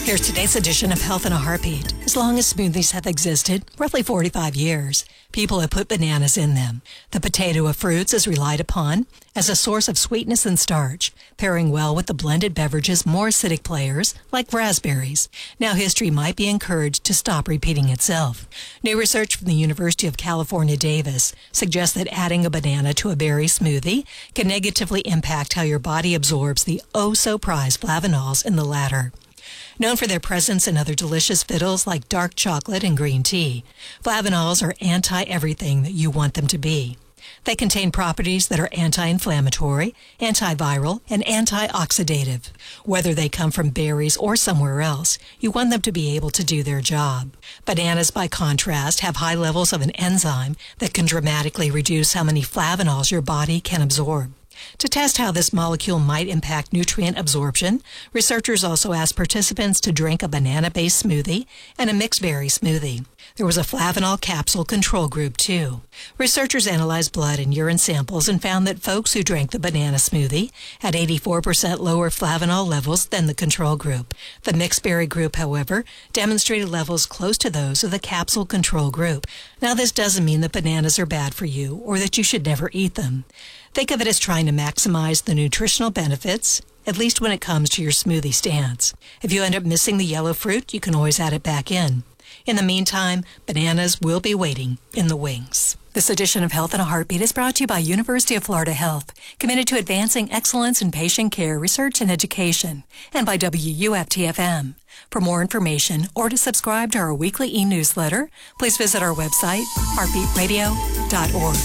Here's today's edition of Health in a Heartbeat. As long as smoothies have existed, roughly 45 years, people have put bananas in them. The potato of fruits is relied upon as a source of sweetness and starch, pairing well with the blended beverages' more acidic players, like raspberries. Now history might be encouraged to stop repeating itself. New research from the University of California, Davis suggests that adding a banana to a berry smoothie can negatively impact how your body absorbs the oh-so-prized flavanols in the latter. Known for their presence in other delicious fiddles like dark chocolate and green tea, flavanols are anti-everything that you want them to be. They contain properties that are anti-inflammatory, antiviral, and antioxidative. Whether they come from berries or somewhere else, you want them to be able to do their job. Bananas, by contrast, have high levels of an enzyme that can dramatically reduce how many flavanols your body can absorb. To test how this molecule might impact nutrient absorption, researchers also asked participants to drink a banana-based smoothie and a mixed berry smoothie. There was a flavanol capsule control group, too. Researchers analyzed blood and urine samples and found that folks who drank the banana smoothie had 84% lower flavanol levels than the control group. The mixed berry group, however, demonstrated levels close to those of the capsule control group. Now, this doesn't mean that bananas are bad for you or that you should never eat them. Think of it as trying to maximize the nutritional benefits, at least when it comes to your smoothie stance. If you end up missing the yellow fruit, you can always add it back in. In the meantime, bananas will be waiting in the wings. This edition of Health in a Heartbeat is brought to you by University of Florida Health, committed to advancing excellence in patient care, research, and education, and by WUFT-FM. For more information or to subscribe to our weekly e-newsletter, please visit our website, heartbeatradio.org.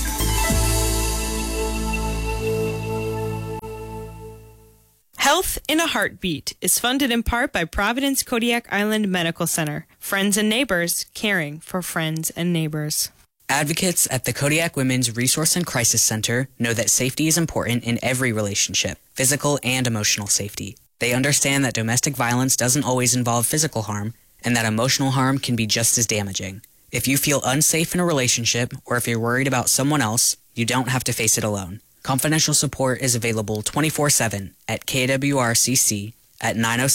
Health in a Heartbeat is funded in part by Providence Kodiak Island Medical Center. Friends and neighbors caring for friends and neighbors. Advocates at the Kodiak Women's Resource and Crisis Center know that safety is important in every relationship, physical and emotional safety. They understand that domestic violence doesn't always involve physical harm, and that emotional harm can be just as damaging. If you feel unsafe in a relationship, or if you're worried about someone else, you don't have to face it alone. Confidential support is available 24/7 at KWRCC at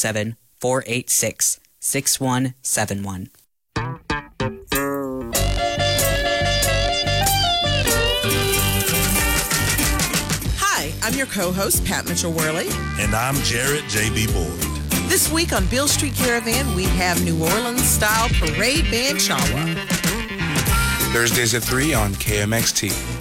907-486-6171. Hi, I'm your co-host, Pat Mitchell-Worley. And I'm Jarrett J.B. Boyd. This week on Beale Street Caravan, we have New Orleans-style parade band Chawa. Thursdays at 3 on KMXT.